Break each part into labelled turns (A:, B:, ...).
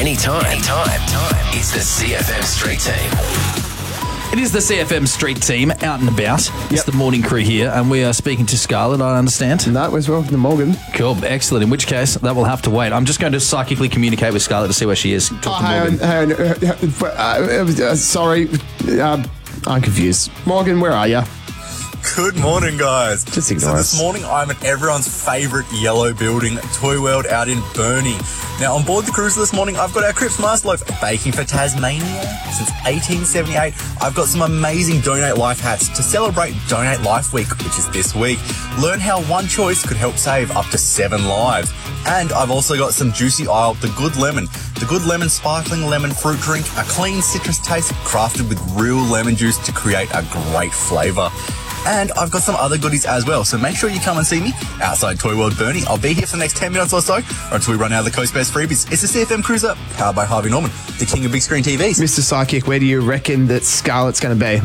A: anytime. It's the CFM Street Team.
B: It is the CFM Street Team out and about. It's the morning crew here, and we are speaking to Scarlett, I understand.
C: No, we're welcome to Morgan.
B: Cool, excellent. In which case, that will have to wait. I'm just going to psychically communicate with Scarlett to see where she is. Talk to Morgan.
C: Sorry, I'm confused. Morgan, where are you?
D: Good morning, guys.
C: Just ignore us.
D: This morning, I'm at everyone's favourite yellow building, Toy World out in Burnie. Now, on board the cruiser this morning, I've got our Cripps Master Loaf, baking for Tasmania since 1878. I've got some amazing Donate Life hats to celebrate Donate Life Week, which is this week. Learn how one choice could help save up to 7 lives. And I've also got some Juicy Isle, the Good Lemon. The Good Lemon sparkling lemon fruit drink, a clean citrus taste crafted with real lemon juice to create a great flavour. And I've got some other goodies as well, so make sure you come and see me outside Toy World Burnie. I'll be here for the next 10 minutes or so, or until we run out of the Coast Best freebies. It's the CFM Cruiser, powered by Harvey Norman, the king of big screen TVs.
C: Mr. Psychic, where do you reckon that Scarlett's going to be?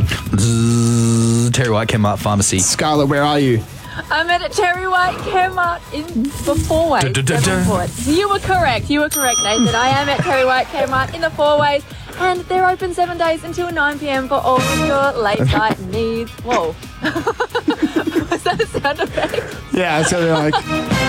B: Terry White Kmart Pharmacy.
C: Scarlett, where are you?
E: I'm at Terry White Kmart in the Four Ways. Devonport. You were correct, Nathan. I am at Terry White Kmart in the Four Ways, and they're open 7 days until 9 p.m. for all of your late night needs. Whoa. Was that a sound effect?
C: Yeah, it's going to be like...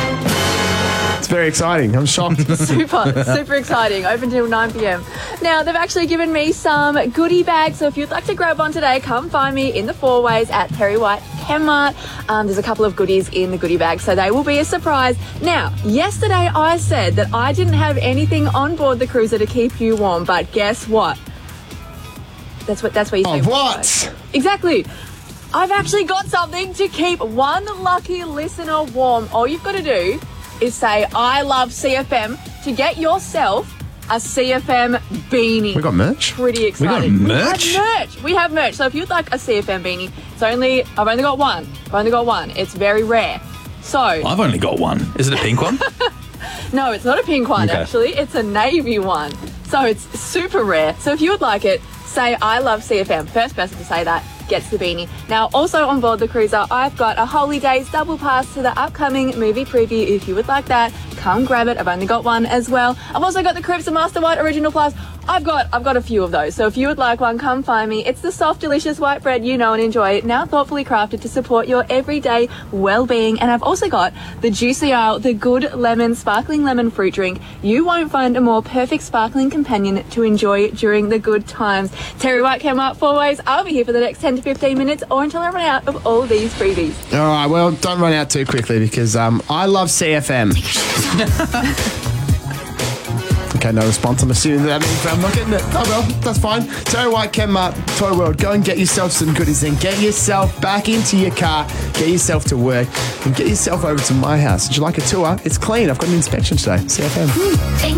C: It's very exciting. I'm shocked.
E: Super exciting. Open till 9 p.m. Now, they've actually given me some goodie bags, so if you'd like to grab one today, come find me in the Four Ways at Terry White Kmart. There's a couple of goodies in the goodie bag, so they will be a surprise. Now, yesterday I said that I didn't have anything on board the cruiser to keep you warm, but guess what? That's what you say.
C: What?
E: Exactly. I've actually got something to keep one lucky listener warm. All you've got to do is say, I love CFM, to get yourself a CFM beanie.
C: We got merch?
E: Pretty exciting.
B: We got merch?
E: We have merch. So if you'd like a CFM beanie, I've only got one. It's very rare. So
B: I've only got one. Is it a pink one?
E: No, it's not a pink one, actually. It's a navy one. So it's super rare. So if you would like it, say, I love CFM. First person to say that gets the beanie. Now, also on board the cruiser, I've got a Holy Days double pass to the upcoming movie preview. If you would like that, come grab it. I've only got one as well. I've also got the Cripps and Master White Original Plus. I've got a few of those. So if you would like one, come find me. It's the soft, delicious white bread you know and enjoy, now thoughtfully crafted to support your everyday well-being. And I've also got the Juicy Isle, the Good Lemon sparkling lemon fruit drink. You won't find a more perfect sparkling companion to enjoy during the good times. Terry White Kmart Four Ways. I'll be here for the next 10 to 15 minutes, or until I run out of all these freebies.
C: All right, well, don't run out too quickly, because I love CFM. Okay, no response. I'm assuming that means I'm not getting it. Oh well, that's fine. Terry White Kmart, Toy World. Go and get yourself some goodies then. Get yourself back into your car, get yourself to work, and get yourself over to my house. Would you like a tour? It's clean. I've got an inspection today. CFM.